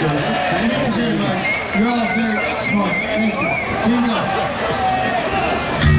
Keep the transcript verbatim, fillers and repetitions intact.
guys. Thank you very much. You're all very smart. Thank you. Here we go.